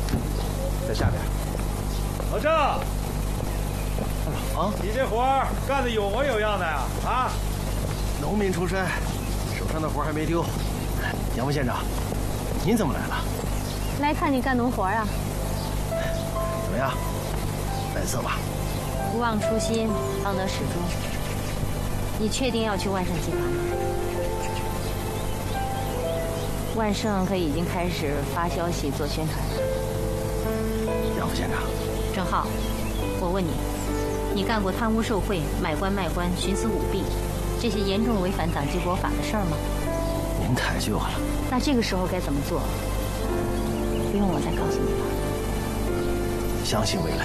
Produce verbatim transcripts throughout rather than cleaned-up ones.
在下边。 老郑， 啊， 你这活儿干得有模有样的呀！啊， 农民出身，手上的活还没丢。杨副县长，您怎么来了？ 来看你干农活啊。 怎么样？来色吧？ 不忘初心，方得始终。你确定要去万盛集团吗？万盛可已经开始发消息、做宣传了。 杨副县长， 郑浩，我问你，你干过贪污受贿、买官卖官、徇私舞弊这些严重违反党纪国法的事儿吗？ 您太旧了。 那这个时候该怎么做？不用我再告诉你了。 相信未来。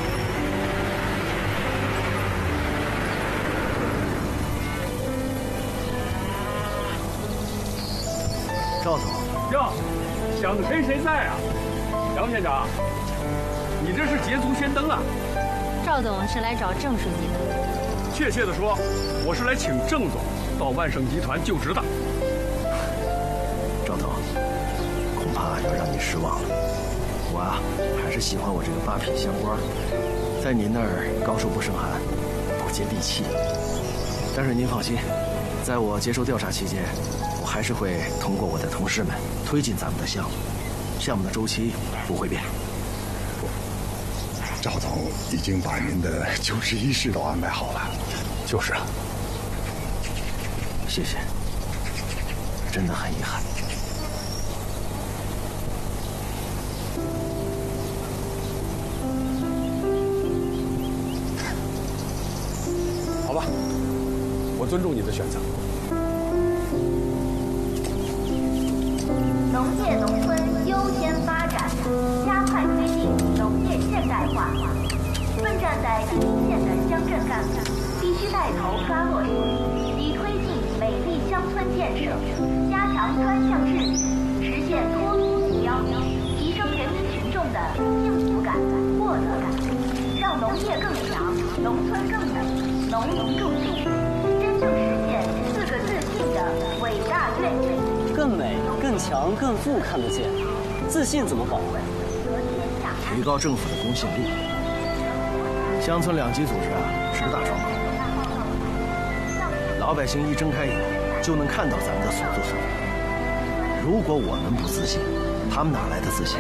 赵总， 哟，想谁谁在啊？杨县长，你这是捷足先登啊！ 赵总是来找郑书记的。 确切的说，我是来请郑总到万盛集团就职的。 赵总，恐怕要让你失望了。我啊，还是喜欢我这个八品乡官，在您那儿高处不胜寒，不接地气。但是您放心，在我接受调查期间，我还是会通过我的同事们推进咱们的项目，项目的周期不会变。 赵总已经把您的就职仪式都安排好了。 就是啊。 谢谢，真的很遗憾。 好吧，我尊重你的选择。 农业农村优先发展，加快推进农业现代化。奋战在第一线的乡镇干部必须带头抓落实，以推进美丽乡村建设，加强专项治理，实现脱贫目标，提升人民群众的幸福感、获得感，让农业更强，农村更美，农民更幸福，真正实现四个自信的伟大愿景。 更美、更强、更富，看得见，自信怎么保？ 提高政府的公信力。乡村两级组织啊，直打窗口，老百姓一睁开眼就能看到咱们的所作所为。如果我们不自信，他们哪来的自信？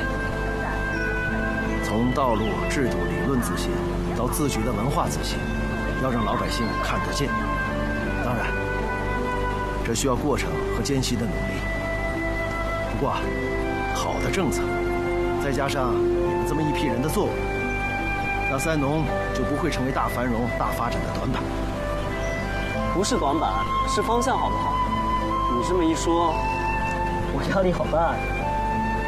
从道路、制度、理论自信，到自觉的文化自信，要让老百姓看得见。当然，这需要过程和艰辛的努力。不过，好的政策，再加上你们这么一批人的作为，那三农就不会成为大繁荣、大发展的短板。 不是短板，是方向好不好？你这么一说，我压力好大呀。